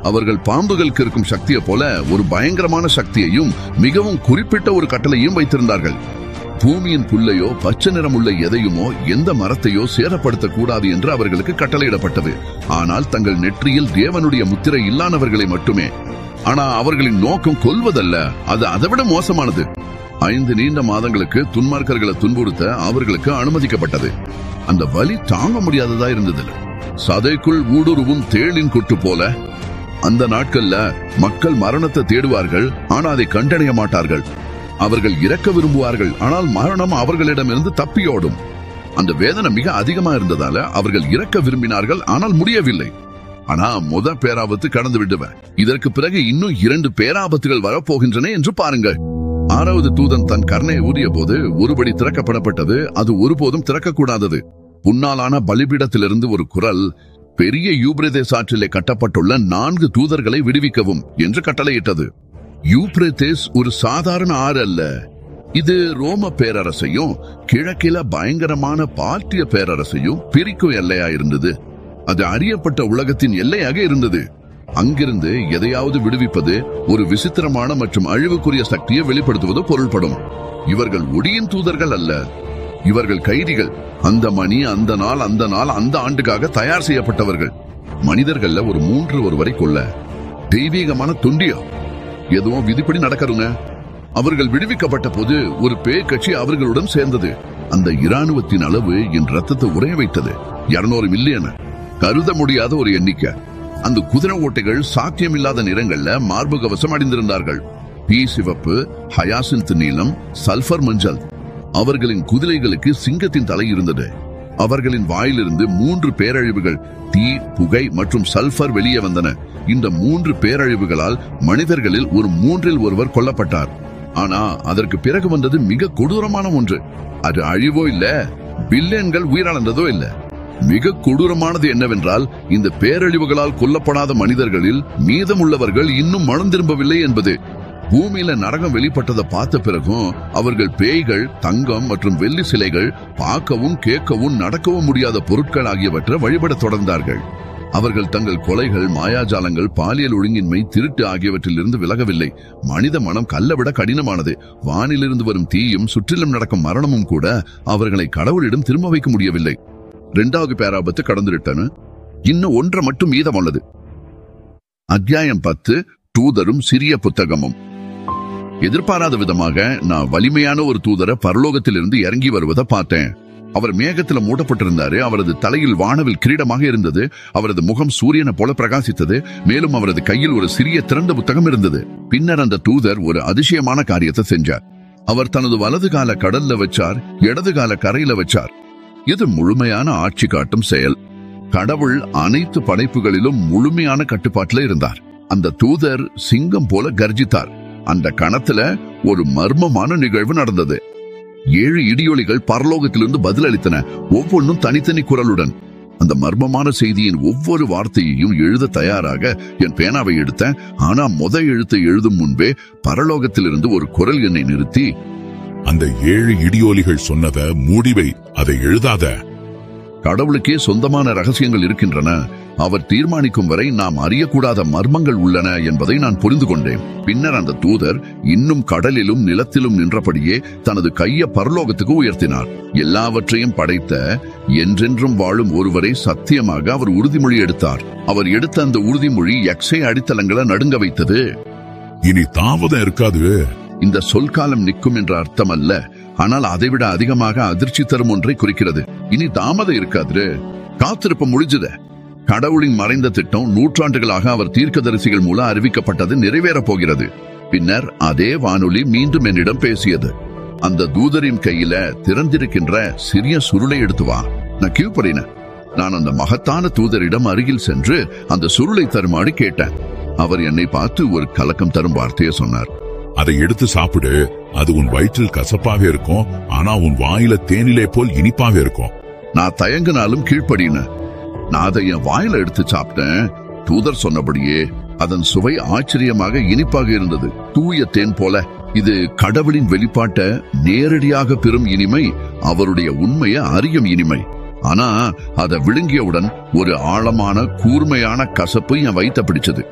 அவர்கள் பாம்புகளுக்கு இருக்கும் சக்தியை போல ஒரு பயங்கரமான சக்தியையும் மிகவும் குறிப்பிட்ட ஒரு கட்டளையும் வைத்திருந்தார்கள். பூமியின் புல்லையோ பச்சை நிறமுள்ள எதையுமோ எந்த மரத்தையோ சேதப்படுத்தக் கூடாது என்று அவர்களுக்கு கட்டளையிடப்பட்டது. ஆனால் தங்கள் நெற்றியில் தேவனுடைய முத்திரை இல்லாதவர்களை மட்டுமே. ஆனா அவர்களின் நோக்கம் கொல்வதல்ல, அது அதைவிட மோசமானது. 5 நீண்ட மாதங்களுக்கு துன்மார்க்கர்களை துன்புறுத்த அவர்களுக்கு அனுமதிக்கப்பட்டது. அந்த வலி தாங்க முடியாததா இருந்தது. சதைக்குள் ஊடுருவும் தேளின் கொட்டு போல. அந்த நாட்கள்ல மக்கள் மரணத்தை தேடுவார்கள், ஆனா அதை கண்டடைய மாட்டார்கள். அவர்கள் இறக்க விரும்புவார்கள், ஆனால் மரணம் அவர்களிடமிருந்து தப்பியோடும். அந்த வேதனை மிக அதிகமா இருந்ததால அவர்கள் இறக்க விரும்பினார்கள், ஆனால் முடியவில்லை. ஆனா பேராபத்து கடந்து விடுவேன். இதற்கு பிறகு இன்னும் 2 பேராபத்துகள் வரப்போகின்றன என்று பாருங்கள். 6வது தூதன் தன் கர்ணையை ஊதிய போது ஒருபடி திறக்கப்படப்பட்டது. அது ஒருபோதும் திறக்கக்கூடாதது. புன்னாலான பலிபீடத்திலிருந்து ஒரு குரல், பெரிய யூப்ரேதேஸ் ஆற்றிலே கட்டப்பட்டுள்ள 4 தூதர்களை விடுவிக்கவும் என்று கட்டளையிட்டது. யூப்ரேதேஸ் ஒரு சாதாரண ஆறு அல்ல. இது ரோம பேரரசையும் கிழக்கில பயங்கரமான பார்த்திய பேரரசையும் பிரிக்கும் எல்லையா இருந்தது. அது அறியப்பட்ட உலகத்தின் எல்லையாக இருந்தது. அங்கிருந்து எதையாவது விடுவிப்பது ஒரு விசித்திரமான மற்றும் அழிவுக்குரிய சக்தியை வெளிப்படுத்துவது பொருள்படும். இவர்கள் ஒடியின் தூதர்கள் அல்ல, இவர்கள் கைதிகள். அந்த மணி, அந்த நாள், அந்த ஆண்டுக்காக தயார் செய்யப்பட்டவர்கள். மனிதர்கள்ல ஒரு 3 ஒருவரை கொல்ல தெய்வீகமான தொண்டியா எதுவும் விதிப்படி நடக்கருங்க. அவர்கள் விடுவிக்கப்பட்ட போது ஒரு பேய் கட்சி அவர்களுடன் சேர்ந்தது. அந்த இராணுவத்தின் அளவு என் ரத்தத்தை உறைய வைத்தது. 200 மில்லியன், கருத முடியாத ஒரு எண்ணிக்கை. அந்த குதிரை ஓட்டைகள் சாத்தியமில்லாத நிறங்கள்ல மார்பு கவசம் அடைந்திருந்தார்கள். பீ சிவப்பு, ஹயாசின்த் நீலம், சல்பர் மஞ்சள். அவர்களின் குதிரைகளுக்கு சிங்கத்தின் தலை இருந்தது. அவர்களின் வாயிலிருந்து 3 பேரழிவுகள், தீ, புகை மற்றும் சல்பர் வெளியே வந்தன. இந்த 3 பேரழிவுகளால் மனிதர்களில் ஒரு 3 ஒருவர் கொல்லப்பட்டார். ஆனா அதற்கு பிறகு வந்தது மிக கொடூரமான ஒன்று. அது அழிவோ இல்ல, பில்லியன்கள் உயிரிழந்ததோ இல்ல. மிக கொடூரமானது என்னவென்றால், இந்த பேரழிவுகளால் கொல்லப்படாத மனிதர்களில் மீதமுள்ளவர்கள் இன்னும் மனம் திரும்பவில்லை என்பது. பூமியில நரகம் வெளிப்பட்டதை பார்த்த பிறகும் அவர்கள் பேய்கள், தங்கம் மற்றும் வெள்ளி சிலைகள், பார்க்கவும் கேட்கவும் நடக்கவும் முடியாத பொருட்கள் ஆகியவற்றை வழிபட தொடர்ந்தார்கள். அவர்கள் தங்கள் கொலைகள், மாயாஜாலங்கள், பாலியல் ஒழுங்கின்மை, திருட்டு ஆகியவற்றில் இருந்து விலகவில்லை. மனித மனம் கல்லை விட கடினமானது. வானிலிருந்து வரும் தீயும் சுற்றிலும் நடக்கும் மரணமும் கூட அவர்களை கடவுளிடம் திரும்ப வைக்க முடியவில்லை. 2வது பேராபத்து கடந்துவிட்டன. இன்னும் 1 மட்டும் மீதம் உள்ளது. அத்தியாயம் 10, தூதரும் சிறிய புத்தகமும். எதிர்பாராத விதமாக நான் வலிமையான ஒரு தூதரை பரலோகத்திலிருந்து இறங்கி வருவதை பார்த்தேன். அவர் மேகத்துல மூடப்பட்டிருந்தாரு. அவரது தலையில் வானவில் கிரீடமாக இருந்தது. அவரது முகம் சூரியனை போல பிரகாசித்தது. மேலும் அவரது கையில் ஒரு சிறிய திறந்த புத்தகம் இருந்தது. பின்னர் அந்த தூதர் ஒரு அதிசயமான காரியத்தை செஞ்சார். அவர் தனது வலது கால கடல்ல வச்சார், இடது கால கரையில வச்சார். இது முழுமையான ஆட்சி காட்டும் செயல். கடவுள் அனைத்து படைப்புகளிலும் முழுமையான கட்டுப்பாட்டில் இருந்தார். அந்த தூதர் சிங்கம் போல கர்ஜித்தார். அந்த கணத்துல ஒரு மர்மமான நிகழ்வு நடந்தது. 7 இடியொலிகள் பரலோகத்திலிருந்து பதிலளித்தன, ஒவ்வொன்றும் தனித்தனி குரலுடன். அந்த மர்மமான செய்தியின் ஒவ்வொரு வார்த்தையையும் எழுத தயாராக என் பேனாவை எடுத்தேன். ஆனா எழுத்தை எழுதும் முன்பே பரலோகத்திலிருந்து ஒரு குரல் என்னை நிறுத்தி, அந்த 7 இடியோலிகள் சொன்னத மூடிவை, அதை எழுதாத. கடவுளுக்கே சொந்தமான ரகசியங்கள் இருக்கின்றன. அவர் தீர்மானிக்கும் வரை நாம் அறியக்கூடாத மர்மங்கள் உள்ளன என்பதை நான் புரிந்து கொண்டேன். பின்னர் அந்த தூதர் இன்னும் கடலிலும் நிலத்திலும் நின்றபடியே தனது கையை பரலோகத்துக்கு உயர்த்தினார். எல்லாவற்றையும் படைத்த என்றென்றும் வாழும் ஒருவரை சத்தியமாக அவர் உறுதிமொழி எடுத்தார். அவர் எடுத்த அந்த உறுதிமொழி எக்ஸை அடித்தளங்களை நடுங்க வைத்தது. இனி தாமதம் இருக்காது. இந்த சொல்காலம் நிற்கும் என்ற அர்த்தம் அல்ல, ஆனால் அதைவிட அதிகமாக அதிர்ச்சி தரும் ஒன்றை குறிக்கிறது. இனி தாமதம் இருக்காது, காத்திருப்ப முடிஞ்சது. கடவுளின் மறைந்த திட்டம் நூற்றாண்டுகளாக அவர் தீர்க்கதரிசிகள் மூலம் அறிவிக்கப்பட்டது நிறைவேறப் போகிறது. பின்னர் அதே வானொலி மீண்டும் என்னிடம் பேசியது. அந்த தூதரின் கையில திறந்திருக்கின்ற சிறிய சுருளை எடுத்து வா. நான் கீழ்ப்படினேன். நான் அந்த மகத்தான தூதரிடம் அருகில் சென்று அந்த சுருளை தருமாறு கேட்டேன். அவர் என்னை பார்த்து ஒரு கலக்கம் தரும் வார்த்தையை சொன்னார். அதை எடுத்து சாப்பிடு. அது உன் வயிற்றில் கசப்பாக இருக்கும், ஆனா உன் வாயில தேனிலே போல் இனிப்பாக இருக்கும். நான் தயங்கினாலும் கீழ்ப்படினேன். நான் அதை என் வாயில எடுத்து சாப்பிட்டேன். தூதர் சொன்னபடியே அதன் சுவை ஆச்சரியமாக இனிப்பாக இருந்தது, தூய தேன் போல. இது கடவுளின் வெளிப்பாட்டை நேரடியாக பெறும் இனிமை, அவருடைய உண்மையை அறியும் இனிமை. ஆனா அதை விழுங்கியவுடன் ஒரு ஆழமான கூர்மையான கசப்பு என் வயித்தை பிடிச்சது.